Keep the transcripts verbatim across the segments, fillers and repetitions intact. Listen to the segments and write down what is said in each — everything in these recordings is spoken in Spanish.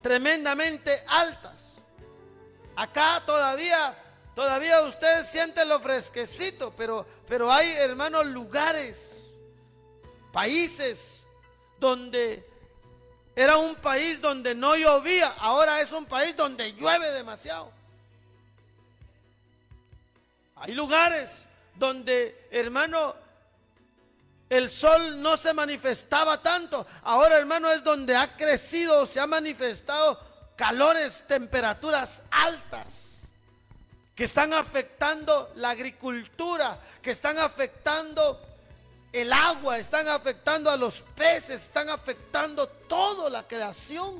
tremendamente altas. Acá todavía, todavía usted siente lo fresquecito, pero, pero hay, hermanos, lugares, países donde era un país donde no llovía, ahora es un país donde llueve demasiado. Hay lugares donde, hermano, el sol no se manifestaba tanto, ahora, hermano, es donde ha crecido, se ha manifestado calores, temperaturas altas, que están afectando la agricultura, que están afectando el agua, están afectando a los peces, están afectando toda la creación.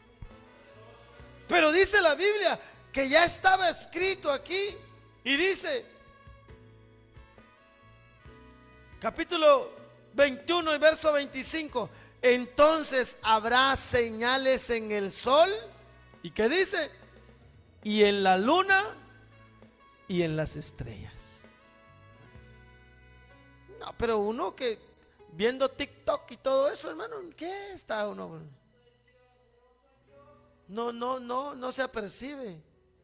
Pero dice la Biblia que ya estaba escrito aquí, y dice, capítulo veintiuno y verso veinticinco, entonces habrá señales en el sol, ¿y qué dice? Y en la luna y en las estrellas. No, pero uno que viendo TikTok y todo eso, hermano, ¿qué está uno? No, no, no, no se apercibe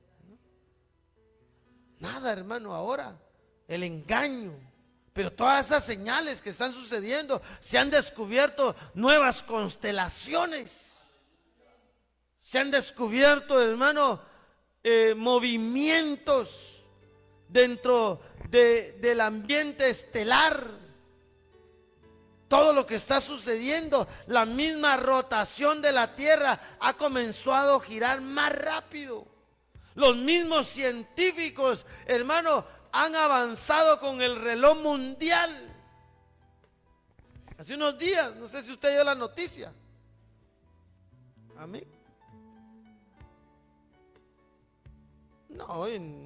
nada, hermano. Ahora el engaño, pero todas esas señales que están sucediendo, se han descubierto nuevas constelaciones, se han descubierto, hermano, eh, movimientos dentro de, del ambiente estelar. Todo lo que está sucediendo, la misma rotación de la Tierra ha comenzado a girar más rápido. Los mismos científicos, hermano, han avanzado con el reloj mundial. Hace unos días, no sé si usted dio la noticia. ¿A mí? No, en...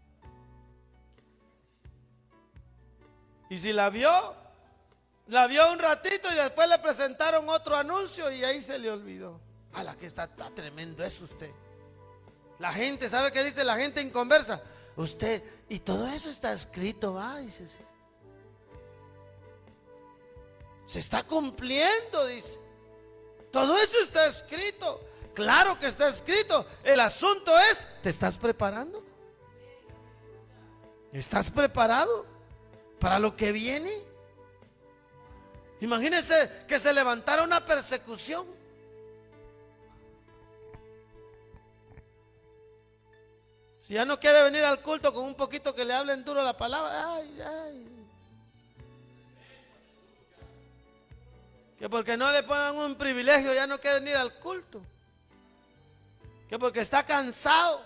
y si la vio, la vio un ratito y después le presentaron otro anuncio y ahí se le olvidó. A la que está, está tremendo eso usted. La gente, ¿sabe qué dice la gente en conversa? Usted, y todo eso está escrito, va, dice. Se está cumpliendo, dice. Todo eso está escrito. Claro que está escrito. El asunto es, ¿te estás preparando? ¿Estás preparado para lo que viene? Imagínense que se levantara una persecución. Si ya no quiere venir al culto con un poquito que le hablen duro la palabra, ay, ay. Que porque no le pongan un privilegio ya no quiere venir al culto. Que porque está cansado.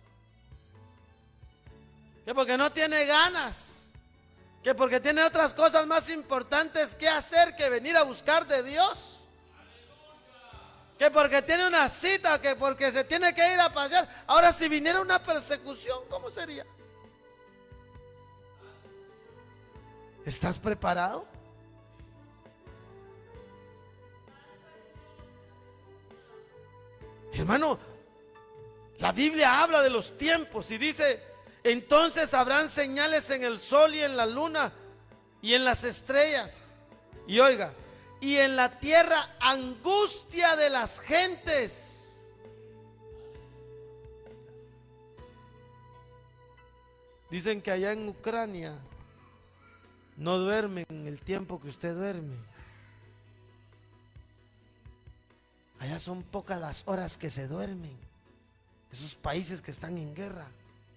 Que porque no tiene ganas. Que porque tiene otras cosas más importantes que hacer que venir a buscar de Dios. Que porque tiene una cita, que porque se tiene que ir a pasear. Ahora, si viniera una persecución, ¿cómo sería? ¿Estás preparado? Hermano, la Biblia habla de los tiempos y dice, entonces habrán señales en el sol y en la luna y en las estrellas. Y oiga, y en la tierra angustia de las gentes. Dicen que allá en Ucrania no duermen el tiempo que usted duerme. Allá son pocas las horas que se duermen. Esos países que están en guerra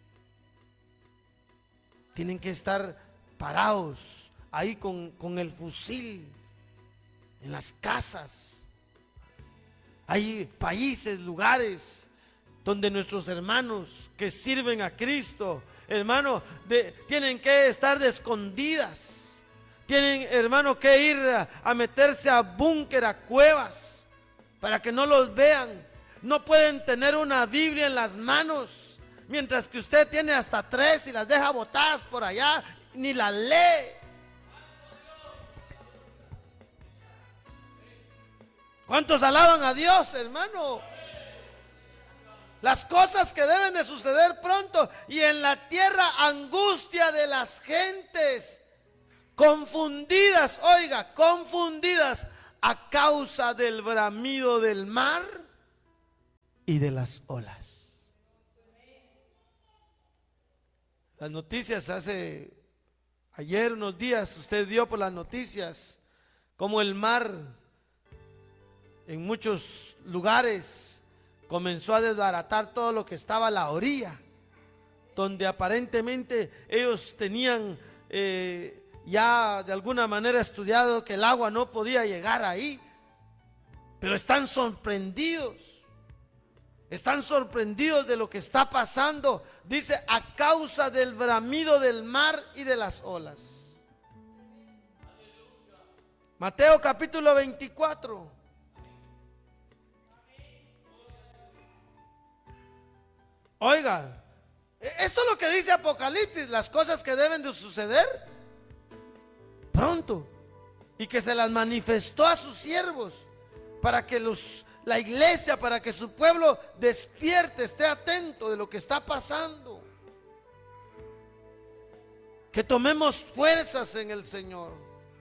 tienen que estar parados ahí con, con el fusil en las casas. Hay países, lugares donde nuestros hermanos que sirven a Cristo, hermano, de, tienen que estar de escondidas. Tienen, hermano, que ir a, a meterse a búnker, a cuevas, para que no los vean. No pueden tener una Biblia en las manos, mientras que usted tiene hasta tres y las deja botadas por allá, ni las lee. ¿Cuántos alaban a Dios, hermano? Las cosas que deben de suceder pronto. Y en la tierra angustia de las gentes, confundidas, oiga, confundidas a causa del bramido del mar y de las olas. Las noticias hace ayer unos días, usted vio por las noticias cómo el mar en muchos lugares comenzó a desbaratar todo lo que estaba a la orilla, donde aparentemente ellos tenían eh, ya de alguna manera estudiado que el agua no podía llegar ahí, pero están sorprendidos, están sorprendidos de lo que está pasando, dice, a causa del bramido del mar y de las olas. Mateo capítulo veinticuatro. Oiga, esto es lo que dice Apocalipsis, las cosas que deben de suceder pronto, y que se las manifestó a sus siervos, para que los, la iglesia, para que su pueblo despierte, esté atento de lo que está pasando, que tomemos fuerzas en el Señor.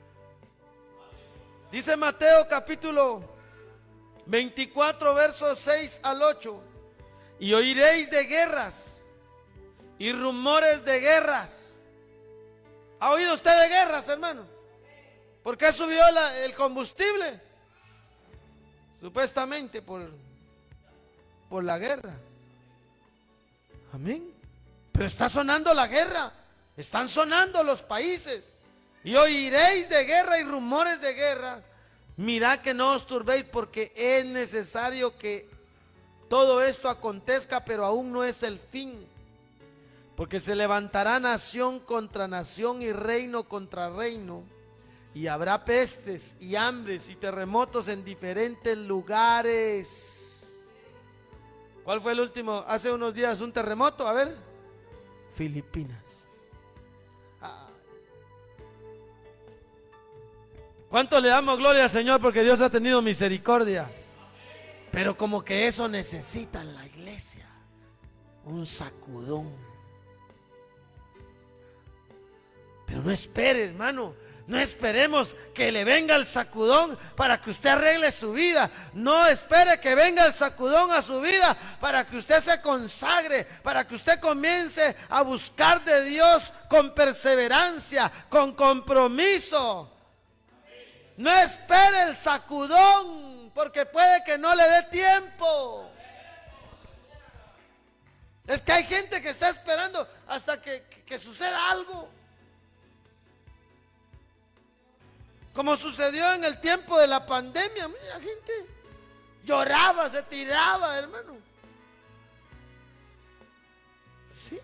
Dice Mateo capítulo veinticuatro, versos seis al ocho: y oiréis de guerras y rumores de guerras. ¿Ha oído usted de guerras, hermano? ¿Por qué subió la, el combustible? Supuestamente por, por la guerra. Amén. Pero está sonando la guerra, están sonando los países. Y oiréis de guerra y rumores de guerra. Mirad que no os turbéis, porque es necesario que todo esto acontezca, pero aún no es el fin. Porque se levantará nación contra nación y reino contra reino, y habrá pestes y hambres y terremotos en diferentes lugares. ¿Cuál fue el último? Hace unos días un terremoto, a ver, Filipinas. ¿Cuánto le damos gloria al Señor porque Dios ha tenido misericordia? Pero como que eso necesita la iglesia, un sacudón. Pero no espere, hermano, no esperemos que le venga el sacudón para que usted arregle su vida. No espere que venga el sacudón a su vida para que usted se consagre, para que usted comience a buscar de Dios con perseverancia, con compromiso. No espere el sacudón, porque puede que no le dé tiempo. Es que hay gente que está esperando hasta que, que, que suceda algo. Como sucedió en el tiempo de la pandemia, la gente lloraba, se tiraba, hermano. Sí.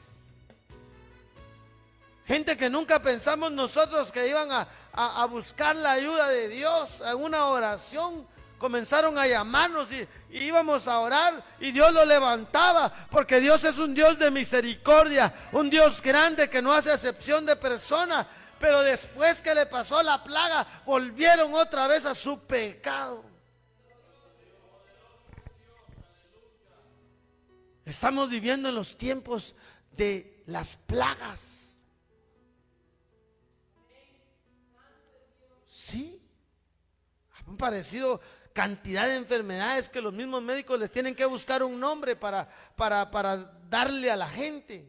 Gente que nunca pensamos nosotros que iban a, a, a buscar la ayuda de Dios, a una oración. Comenzaron a llamarnos y, y íbamos a orar y Dios lo levantaba, porque Dios es un Dios de misericordia, un Dios grande que no hace acepción de personas. Pero después que le pasó la plaga, volvieron otra vez a su pecado. Estamos viviendo en los tiempos de las plagas. Sí, han parecido cantidad de enfermedades que los mismos médicos les tienen que buscar un nombre para, para, para darle a la gente.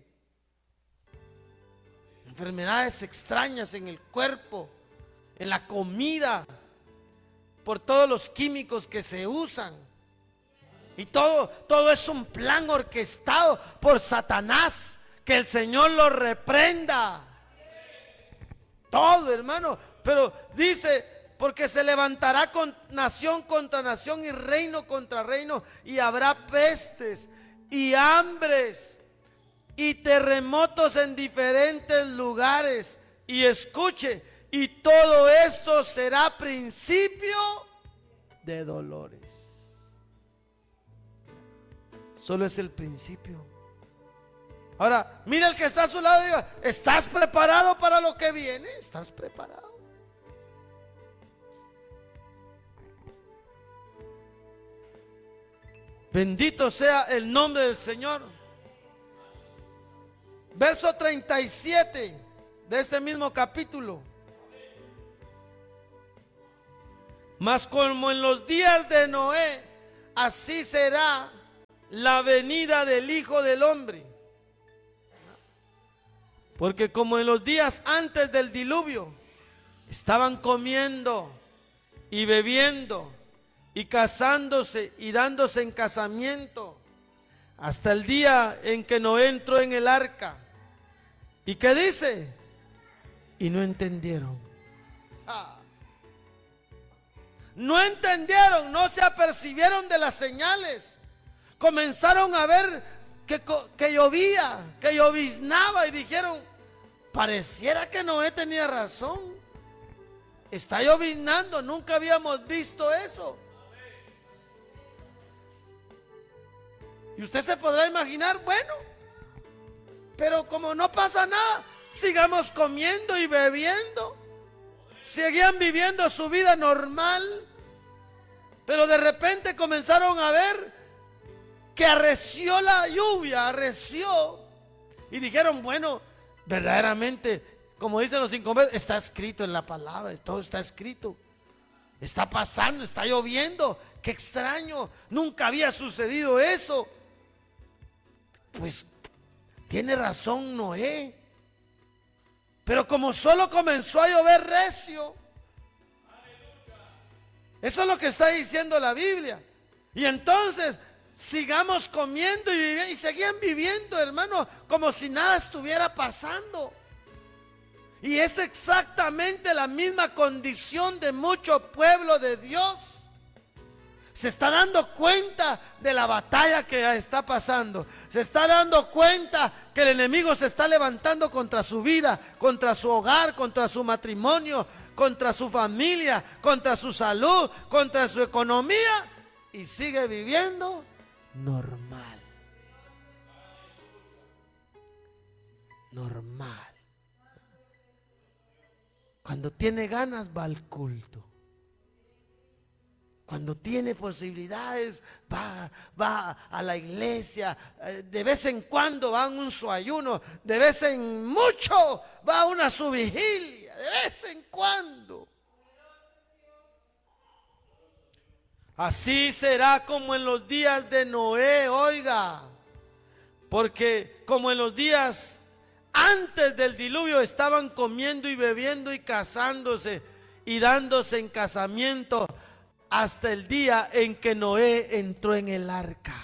Enfermedades extrañas en el cuerpo, en la comida, por todos los químicos que se usan. Y todo, todo es un plan orquestado por Satanás. Que el Señor lo reprenda. Todo, hermano. Pero dice, porque se levantará con nación contra nación y reino contra reino, y habrá pestes y hambres y terremotos en diferentes lugares. Y escuche, y todo esto será principio de dolores. Solo es el principio. Ahora, mira el que está a su lado y diga, ¿estás preparado para lo que viene? ¿Estás preparado? Bendito sea el nombre del Señor. Verso treinta y siete de este mismo capítulo. Mas como en los días de Noé, así será la venida del Hijo del Hombre. Porque como en los días antes del diluvio, estaban comiendo y bebiendo y casándose y dándose en casamiento, hasta el día en que Noé entró en el arca. ¿Y qué dice? Y no entendieron. Ah. No entendieron, no se apercibieron de las señales. Comenzaron a ver que, que llovía, que lloviznaba y dijeron, pareciera que Noé tenía razón. Está lloviznando, nunca habíamos visto eso. Y usted se podrá imaginar, bueno, pero como no pasa nada, sigamos comiendo y bebiendo. Seguían viviendo su vida normal. Pero de repente comenzaron a ver que arreció la lluvia, arreció. Y dijeron, bueno, verdaderamente, como dicen los inconversos, está escrito en la palabra, todo está escrito. Está pasando, está lloviendo. Qué extraño, nunca había sucedido eso. Pues tiene razón Noé. Pero como solo comenzó a llover recio, eso es lo que está diciendo la Biblia. Y entonces sigamos comiendo y viviendo, y seguían viviendo, hermano, como si nada estuviera pasando. Y es exactamente la misma condición de mucho pueblo de Dios. Se está dando cuenta de la batalla que está pasando. Se está dando cuenta que el enemigo se está levantando contra su vida, contra su hogar, contra su matrimonio, contra su familia, contra su salud, contra su economía. Y sigue viviendo normal. Normal. Cuando tiene ganas va al culto. Cuando tiene posibilidades, va, va a la iglesia, de vez en cuando va a un su ayuno, de vez en mucho va a una su vigilia, de vez en cuando. Así será como en los días de Noé, oiga, porque como en los días antes del diluvio estaban comiendo y bebiendo y casándose y dándose en casamiento, hasta el día en que Noé entró en el arca.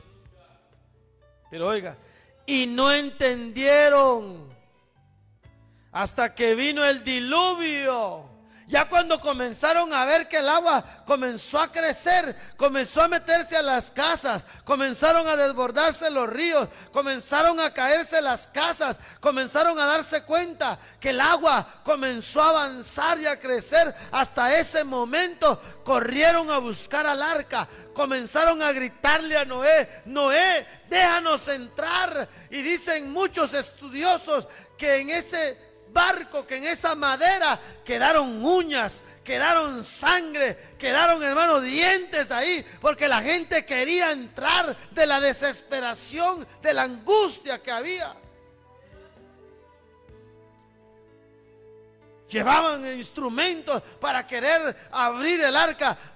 Pero oiga, y no entendieron hasta que vino el diluvio. Ya cuando comenzaron a ver que el agua comenzó a crecer, comenzó a meterse a las casas, comenzaron a desbordarse los ríos, comenzaron a caerse las casas, comenzaron a darse cuenta que el agua comenzó a avanzar y a crecer. Hasta ese momento corrieron a buscar al arca, comenzaron a gritarle a Noé, Noé, déjanos entrar. Y dicen muchos estudiosos que en ese barco, que en esa madera quedaron uñas, quedaron sangre, quedaron, hermanos, dientes ahí, porque la gente quería entrar de la desesperación, de la angustia que había. Llevaban instrumentos para querer abrir el arca,